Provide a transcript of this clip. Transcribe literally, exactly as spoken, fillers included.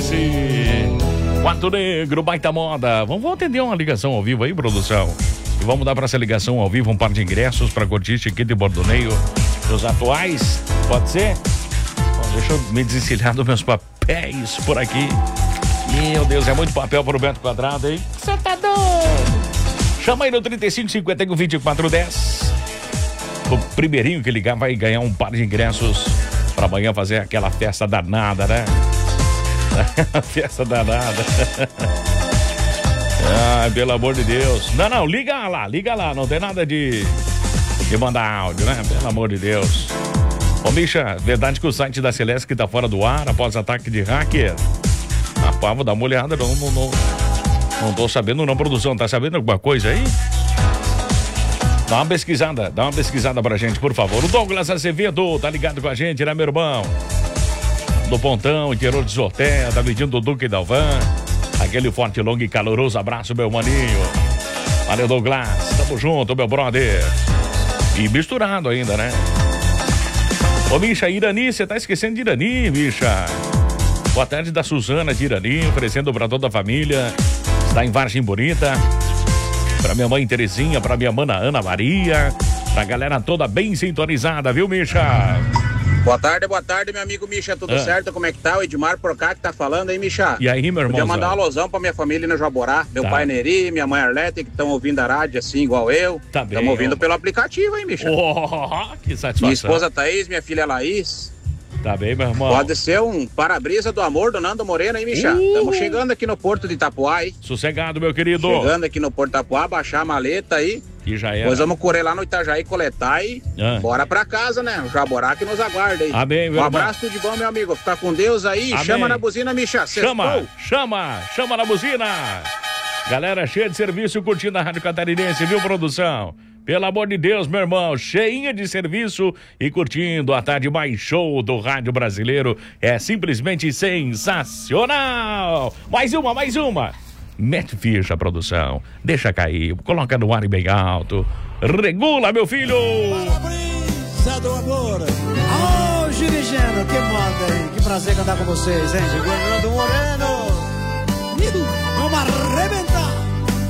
Dance. Quarto Negro, baita moda. Vamos, vamos atender uma ligação ao vivo aí, produção. E vamos dar para essa ligação ao vivo um par de ingressos para curtir Chiquito e Bordoneio dos atuais. Pode ser? Bom, deixa eu me desencilhar dos meus papéis por aqui. Meu Deus, é muito papel para o metro quadrado, hein? Você tá doido? Chama aí no trinta e cinco, cinquenta e um, vinte e quatro, dez. O primeirinho que ligar vai ganhar um par de ingressos para amanhã fazer aquela festa danada, né? Festa danada. Ai, pelo amor de Deus. Não, não, liga lá, liga lá. Não tem nada de, de mandar áudio, né? Pelo amor de Deus. Ô, Misha, verdade que o site da Celeste que tá fora do ar após ataque de hacker? Rapaz, vou dar uma olhada, não, não, não. Não tô sabendo não, produção. Tá sabendo alguma coisa aí? Dá uma pesquisada, dá uma pesquisada pra gente, por favor. O Douglas Azevedo tá ligado com a gente, né, meu irmão? Do Pontão, interior de Sorteia, tá pedindo do Duque e Dalvan. Aquele forte, longo e caloroso abraço, meu maninho. Valeu, Douglas. Tamo junto, meu brother. E misturado ainda, né? Ô, Misha, Irani, você tá esquecendo de Irani, Misha. Boa tarde da Suzana de Irani, oferecendo pra toda a família. Está em Vargem Bonita. Pra minha mãe Terezinha, pra minha mana Ana Maria. Pra galera toda bem sintonizada, viu, Misha? Boa tarde, boa tarde, meu amigo Misha, tudo ah. certo? Como é que tá? O Edmar por cá que tá falando aí, Misha? E aí, meu irmão? Podia mandar uma alusão pra minha família no Jaborá, meu tá. pai Neri, minha mãe Arlete, que estão ouvindo a rádio assim, igual eu. Tá bem. Estamos ouvindo pelo aplicativo, hein, Misha? Oh, que satisfação. Minha esposa Thaís, minha filha Laís. Tá bem, meu irmão. Pode ser um para-brisa do amor do Nando Moreno, hein, Misha? Estamos uh. chegando aqui no Porto de Itapuá, hein? Sossegado, meu querido. Chegando aqui no Porto de Itapuá, baixar a maleta aí. E já é. Depois vamos correr lá no Itajaí, coletar e ah. bora pra casa, né? O Jaborá que nos aguarda aí. Amém, meu Um abraço, tudo de bom, meu amigo. Ficar com Deus aí. Amém. Chama na buzina, Misha. Chama, Cestou. chama, chama na buzina. Galera cheia de serviço curtindo a Rádio Catarinense, viu, produção? Pelo amor de Deus, meu irmão, cheinha de serviço e curtindo a tarde mais show do rádio brasileiro. É simplesmente sensacional. Mais uma, mais uma. Mete ficha, produção. Deixa cair, coloca no ar e bem alto. Regula, meu filho. Para do amor. Alô, Girigeno, que moda aí. Que prazer cantar com vocês, hein? Chegou o Nando Moreno. Vamos arrebentar.